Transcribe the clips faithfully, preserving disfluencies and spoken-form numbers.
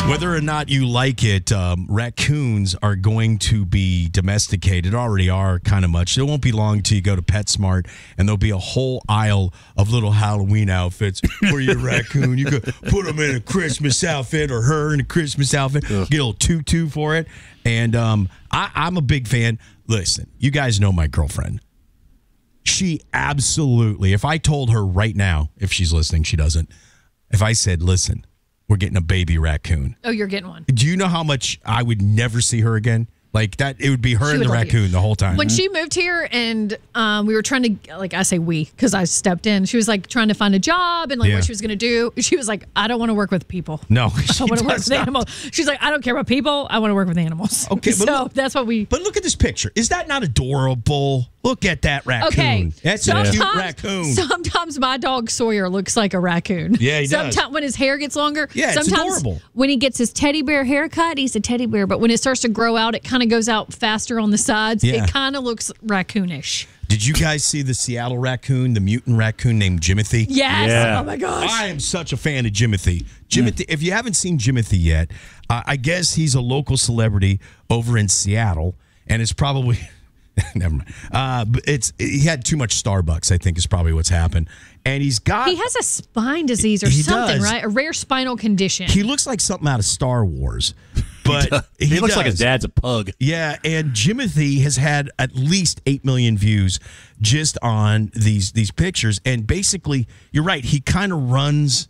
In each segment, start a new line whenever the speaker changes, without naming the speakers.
Whether or not you like it, um, raccoons are going to be domesticated. Already are kind of much. It won't be long till you go to PetSmart, and there'll be a whole aisle of little Halloween outfits for your raccoon. You could put them in a Christmas outfit or her in a Christmas outfit. Ugh. Get a little tutu for it. And um, I, I'm a big fan. Listen, you guys know my girlfriend. She absolutely, if I told her right now, if she's listening, she doesn't. If I said, listen, we're getting a baby raccoon.
Oh, you're getting one.
Do you know how much I would never see her again? Like that, it would be her she and the raccoon you. the whole time.
When mm-hmm. she moved here and um, we were trying to, like I say we, because I stepped in. She was like trying to find a job and like yeah. what she was going to do. She was like, I don't want to work with people.
No,
I want to work with not. animals. She's like, I don't care about people. I want to work with animals.
Okay,
so
look,
that's what we.
But look at this picture. Is that not adorable? Look at that raccoon. Okay. That's a cute raccoon.
Sometimes my dog Sawyer looks like a raccoon.
Yeah, he
sometimes
does.
When his hair gets longer.
Yeah, it's
sometimes
adorable.
When he gets his teddy bear haircut, he's a teddy bear. But when it starts to grow out, it kind of goes out faster on the sides.
Yeah.
It kind of looks raccoonish.
Did you guys see the Seattle raccoon, the mutant raccoon named Jimothy?
Yes.
Yeah.
Oh, my gosh.
I am such a fan of Jimothy. Jimothy, mm. if you haven't seen Jimothy yet, uh, I guess he's a local celebrity over in Seattle, and it's probably... Never mind. Uh, but it's he had too much Starbucks, I think, is probably what's happened. And he's got...
He has a spine disease or
he
something,
does.
right? A rare spinal condition.
He looks like something out of Star Wars. But
he, he looks
does.
like his dad's a pug.
Yeah, and Jimothy has had at least eight million views just on these these pictures. And basically, you're right, he kind of runs...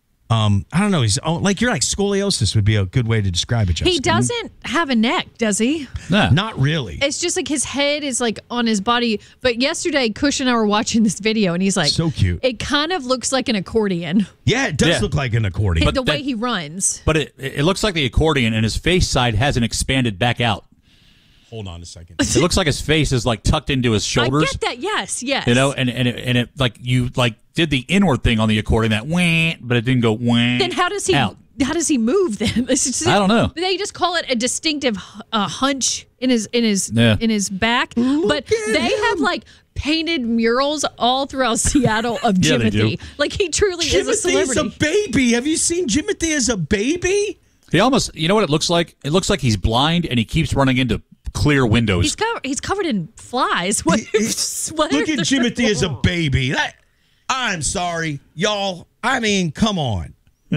Um, I don't know. He's oh, like you're like scoliosis would be a good way to describe it. Jessica.
He doesn't have a neck, does he?
Nah.
Not really.
It's just like his head is like on his body. But yesterday, Kush and I were watching this video, and he's like,
so cute.
It kind of looks like an accordion.
Yeah, it does
yeah.
look like an accordion.
But the
that,
way he runs.
But it it looks like the accordion, and his face side hasn't expanded back out.
Hold on a second.
It looks like his face is like tucked into his shoulders.
I get that. Yes, yes.
You know, and and it, and it like you like did the inward thing on the accordion that wah, but it didn't go wah.
Then how does he?
out.
How does he move then? It's just,
I don't know.
They just call it a distinctive uh, hunch in his in his
yeah.
in his back.
Look
but they
him.
have like painted murals all throughout Seattle of
Yeah, they
Jimothy.
do.
Like he truly
Jimothy
is a celebrity.
is a baby. Have you seen Jimothy as a baby?
He almost, you know what it looks like? It looks like he's blind and he keeps running into clear windows.
He's covered. He's covered in flies. What?
He- he-
what
Look
is
at
there-
Jimothy as a baby. That, I'm sorry, y'all. I mean, come on.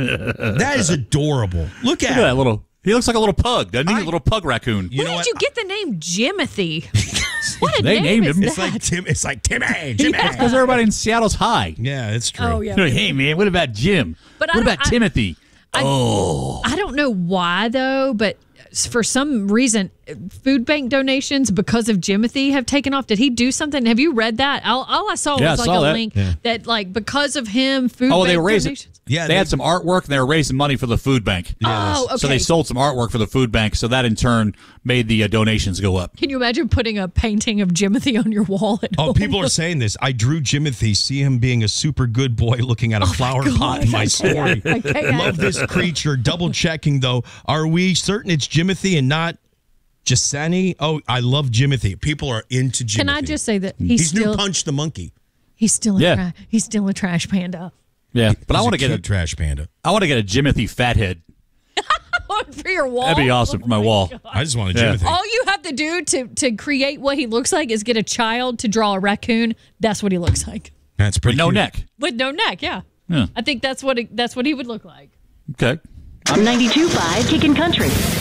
That is adorable. Look at,
Look at that little. He looks like a little pug, doesn't he?
I-
a little pug raccoon.
You
Where
know
did
what?
you get the name Jimothy? What a
They
name
named
is
him.
that?
It's like Tim. It's like Timmy. Jimmy.
Because everybody in Seattle's high.
Yeah, it's true.
Oh yeah.
Hey man, what about Jim?
But I
what
don't-
about
I-
Timothy?
I-
oh,
I don't know why though, but for some reason, food bank donations because of Jimothy have taken off. Did he do something? Have you read that? All, all I saw
Yeah,
was
I
like
saw
a
that.
link
Yeah.
that like because of him, food
oh,
bank
they were raising.
donations.
Yeah,
they,
they-
had some artwork and they were raising money for the food bank.
Oh, okay.
So they sold some artwork for the food bank. So that in turn made the uh, donations go up.
Can you imagine putting a painting of Jimothy on your wall at
Oh,
home?
people are saying this. I drew Jimothy, see him being a super good boy looking at a flower pot in my
I
story.
can't. I can't.
Love this creature. Double checking, though. Are we certain it's Jimothy and not Jasani? Oh, I love Jimothy. People are into Jimothy.
Can I just say that he's,
He's
still
new Punch the Monkey.
he's still a
Yeah.
tra- he's still a trash panda.
Yeah, but I
He's
want to
a
get
cute
a
trash panda.
I want to get a Jimothy fathead.
For your wall.
That'd be awesome for my wall.
I just want a
Yeah.
Jimothy.
All you have to do to to create what he looks like is get a child to draw a raccoon. That's what he looks like
That's pretty
With no
cute.
neck.
with no neck. Yeah,
Yeah.
I think that's what it, that's what he would look like.
Okay.
ninety-two point five Kickin' Country.